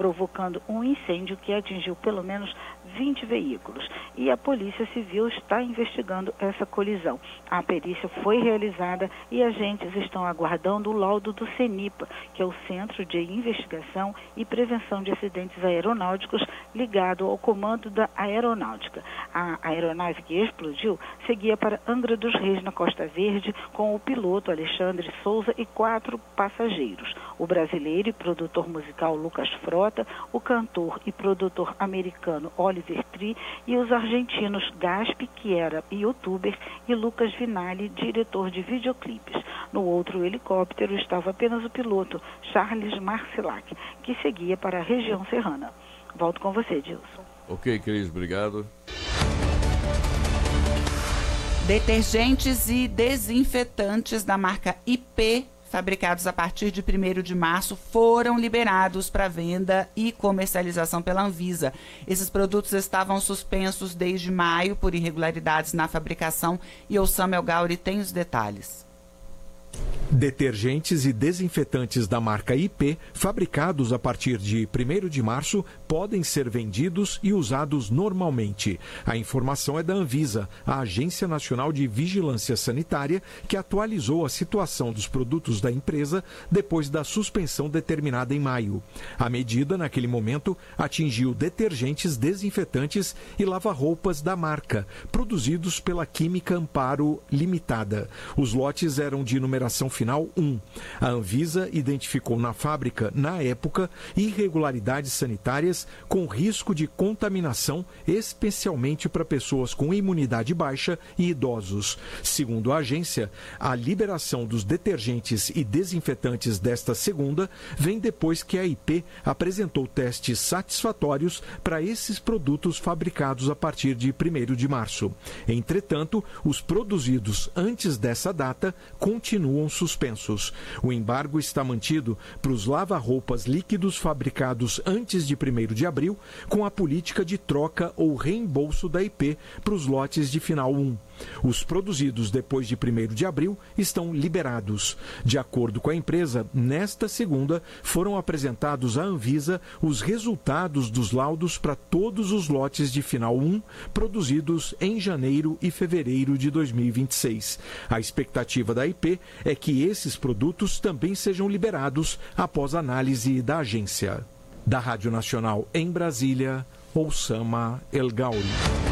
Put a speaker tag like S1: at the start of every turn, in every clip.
S1: provocando um incêndio que atingiu pelo menos 20 veículos. E a Polícia Civil está investigando essa colisão. A perícia foi realizada e agentes estão aguardando o laudo do CENIPA, que é o Centro de Investigação e Prevenção de Acidentes Aeronáuticos, ligado ao Comando da Aeronáutica. A aeronave que explodiu seguia para Angra dos Reis, na Costa Verde, com o piloto Alexandre Souza e 4 passageiros. O brasileiro e produtor musical Lucas Frota, o cantor e produtor americano Oliver Tree e os argentinos Gaspi, que era youtuber, e Lucas Vinali, diretor de videoclipes. No outro helicóptero estava apenas o piloto Charles Marcilac, que seguia para a região serrana. Volto com você, Dilson.
S2: Ok, Cris, obrigado.
S3: Detergentes e desinfetantes da marca IP, fabricados a partir de 1º de março, foram liberados para venda e comercialização pela Anvisa. Esses produtos estavam suspensos desde maio por irregularidades na fabricação e o Samuel Gauri tem os detalhes.
S4: Detergentes e desinfetantes da marca IP, fabricados a partir de 1º de março, podem ser vendidos e usados normalmente. A informação é da Anvisa, a Agência Nacional de Vigilância Sanitária, que atualizou a situação dos produtos da empresa depois da suspensão determinada em maio. A medida, naquele momento, atingiu detergentes, desinfetantes e lava-roupas da marca, produzidos pela Química Amparo Limitada. Os lotes eram de numeração final 1. A Anvisa identificou na fábrica, na época, irregularidades sanitárias com risco de contaminação, especialmente para pessoas com imunidade baixa e idosos. Segundo a agência, a liberação dos detergentes e desinfetantes desta segunda vem depois que a IP apresentou testes satisfatórios para esses produtos fabricados a partir de 1º de março. Entretanto, os produzidos antes dessa data continuam suspensos. O embargo está mantido para os lava-roupas líquidos fabricados antes de 1º de abril, com a política de troca ou reembolso da IP para os lotes de final 1. Os produzidos depois de 1º de abril estão liberados. De acordo com a empresa, nesta segunda foram apresentados à Anvisa os resultados dos laudos para todos os lotes de final 1 produzidos em janeiro e fevereiro de 2026. A expectativa da IP é que esses produtos também sejam liberados após análise da agência. Da Rádio Nacional em Brasília, Oussama El Gauri.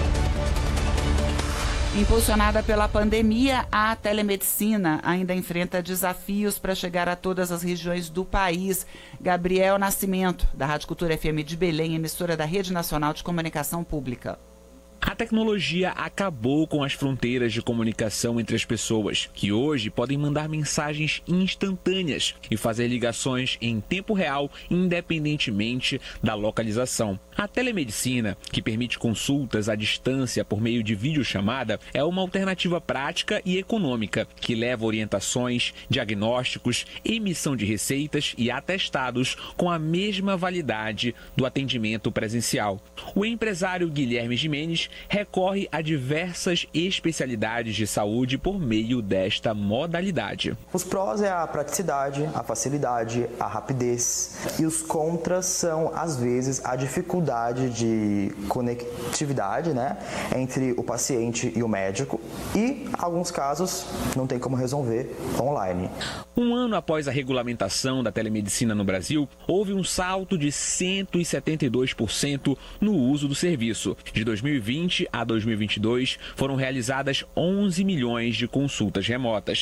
S3: Impulsionada pela pandemia, a telemedicina ainda enfrenta desafios para chegar a todas as regiões do país. Gabriel Nascimento, da Rádio Cultura FM de Belém, emissora da Rede Nacional de Comunicação Pública.
S5: A tecnologia acabou com as fronteiras de comunicação entre as pessoas, que hoje podem mandar mensagens instantâneas e fazer ligações em tempo real, independentemente da localização. A telemedicina, que permite consultas à distância por meio de videochamada, é uma alternativa prática e econômica, que leva orientações, diagnósticos, emissão de receitas e atestados com a mesma validade do atendimento presencial. O empresário Guilherme Gimenez recorre a diversas especialidades de saúde por meio desta modalidade.
S6: Os prós é a praticidade, a facilidade, a rapidez, e os contras são, às vezes, a dificuldade de conectividade, entre o paciente e o médico, e, em alguns casos, não tem como resolver online.
S5: Um ano após a regulamentação da telemedicina no Brasil, houve um salto de 172% no uso do serviço. De 2020 a 2022, foram realizadas 11 milhões de consultas remotas.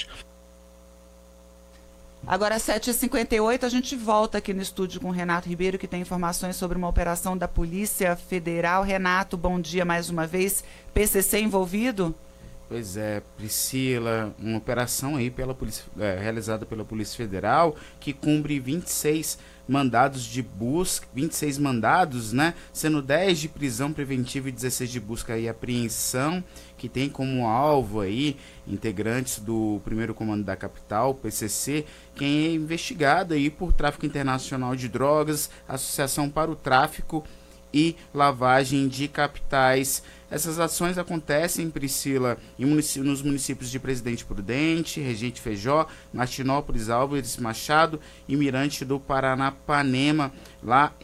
S3: Agora, às 7h58, a gente volta aqui no estúdio com o Renato Ribeiro, que tem informações sobre uma operação da Polícia Federal. Renato, bom dia mais uma vez. PCC envolvido?
S7: Pois é, Priscila, uma operação aí realizada pela Polícia Federal, que cumpre 26 mandados de busca, 26 mandados, sendo 10 de prisão preventiva e 16 de busca e apreensão, que tem como alvo aí integrantes do primeiro comando da capital, PCC, quem é investigado aí por tráfico internacional de drogas, associação para o tráfico e lavagem de capitais. Essas ações acontecem, Priscila, nos municípios de Presidente Prudente, Regente Feijó, Martinópolis, Álvares Machado e Mirante do Paranapanema, lá